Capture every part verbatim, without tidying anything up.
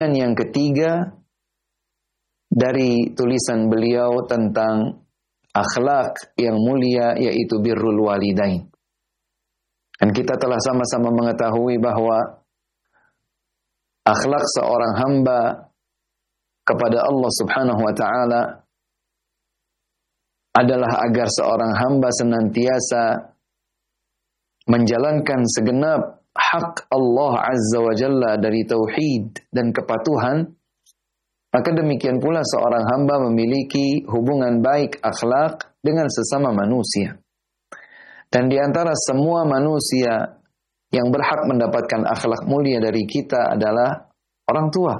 yang ketiga dari tulisan beliau tentang akhlak yang mulia, yaitu birrul walidain. Dan kita telah sama-sama mengetahui bahwa akhlak seorang hamba kepada Allah Subhanahu wa ta'ala adalah agar seorang hamba senantiasa menjalankan segenap hak Allah Azza wa Jalla dari tauhid dan kepatuhan. Maka demikian pula seorang hamba memiliki hubungan baik akhlak dengan sesama manusia. Dan di antara semua manusia yang berhak mendapatkan akhlak mulia dari kita adalah orang tua.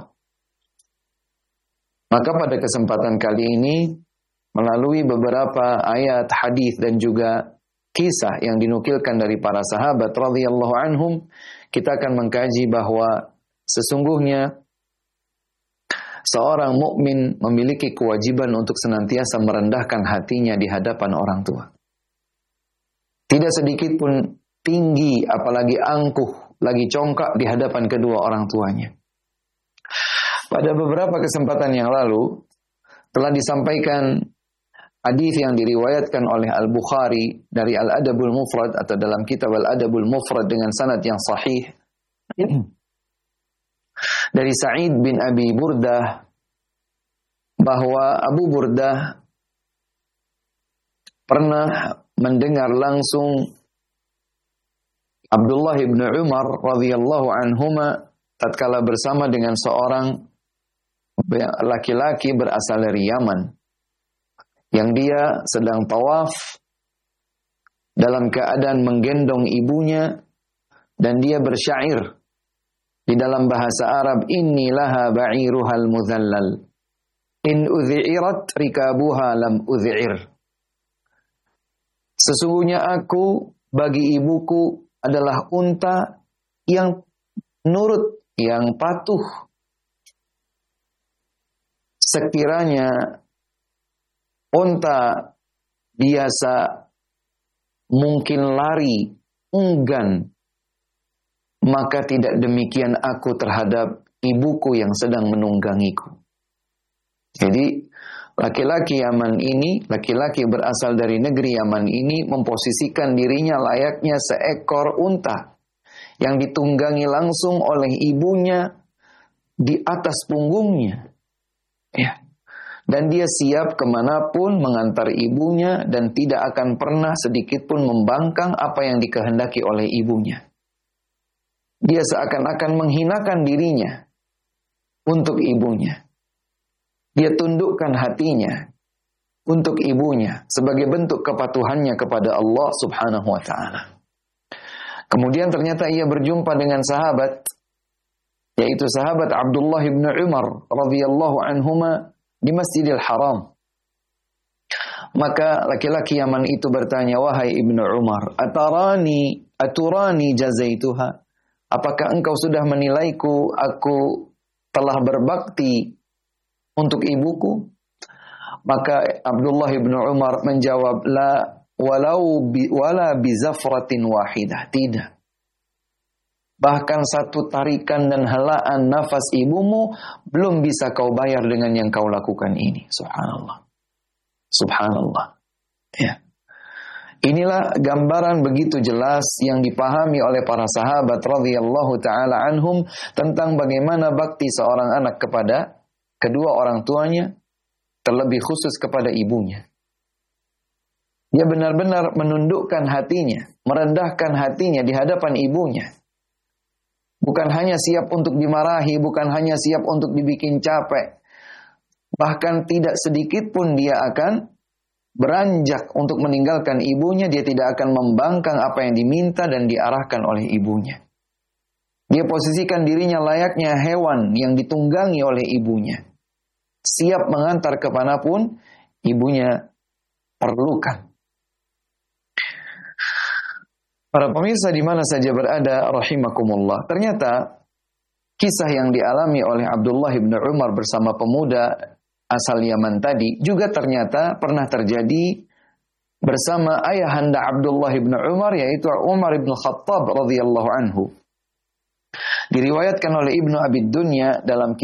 Maka pada kesempatan kali ini, melalui beberapa ayat, hadis dan juga kisah yang dinukilkan dari para sahabat radhiyallahu anhum, kita akan mengkaji bahwa sesungguhnya seorang mukmin memiliki kewajiban untuk senantiasa merendahkan hatinya di hadapan orang tua. Tidak sedikit pun tinggi, apalagi angkuh, lagi congkak di hadapan kedua orang tuanya. Pada beberapa kesempatan yang lalu telah disampaikan hadis yang diriwayatkan oleh Al-Bukhari dari Al-Adabul Mufrad atau dalam kitab Al-Adabul Mufrad dengan sanad yang sahih dari Sa'id bin Abi Burdah, bahwa Abu Burdah pernah mendengar langsung Abdullah bin Umar radhiyallahu anhuma tatkala bersama dengan seorang laki-laki berasal dari Yaman, yang dia sedang tawaf dalam keadaan menggendong ibunya, dan dia bersyair di dalam bahasa Arab, inni laha ba'iruhal mudhallal in udhi'irat rikabuha lam udhi'ir. Sesungguhnya aku bagi ibuku adalah unta yang nurut, yang patuh. Sekiranya unta biasa mungkin lari, enggan, maka tidak demikian aku terhadap ibuku yang sedang menunggangiku. Jadi laki-laki Yaman ini, laki-laki berasal dari negeri Yaman ini memposisikan dirinya layaknya seekor unta yang ditunggangi langsung oleh ibunya di atas punggungnya. Ya. Dan dia siap kemanapun mengantar ibunya dan tidak akan pernah sedikit pun membangkang apa yang dikehendaki oleh ibunya. Dia seakan-akan menghinakan dirinya untuk ibunya. Dia tundukkan hatinya untuk ibunya sebagai bentuk kepatuhannya kepada Allah Subhanahu wa ta'ala. Kemudian ternyata ia berjumpa dengan sahabat, yaitu sahabat Abdullah bin Umar radhiyallahu anhuma di Masjidil Haram. Maka laki-laki Yaman itu bertanya, wahai Ibnu Umar, atarani aturani jazaituha? Apakah engkau sudah menilaiku aku telah berbakti untuk ibuku? Maka Abdullah bin Umar menjawab, la walau bi, wala bizafratin wahidah, tidak. Bahkan satu tarikan dan helaan nafas ibumu belum bisa kau bayar dengan yang kau lakukan ini. Subhanallah. Subhanallah. Ya. Inilah gambaran begitu jelas yang dipahami oleh para sahabat radhiyallahu taala anhum tentang bagaimana bakti seorang anak kepada kedua orang tuanya, terlebih khusus kepada ibunya. Dia benar-benar menundukkan hatinya, merendahkan hatinya di hadapan ibunya. Bukan hanya siap untuk dimarahi, bukan hanya siap untuk dibikin capek. Bahkan tidak sedikit pun dia akan beranjak untuk meninggalkan ibunya, dia tidak akan membangkang apa yang diminta dan diarahkan oleh ibunya. Dia posisikan dirinya layaknya hewan yang ditunggangi oleh ibunya. Siap mengantar kemanapun ibunya perlukan. Para pemirsa di mana saja berada, rahimakumullah. Ternyata kisah yang dialami oleh Abdullah bin Umar bersama pemuda asal Yaman tadi juga ternyata pernah terjadi bersama ayahanda Abdullah bin Umar, yaitu Umar bin Khattab radhiyallahu anhu. Diriwayatkan oleh Ibnu Abi Dunya dalam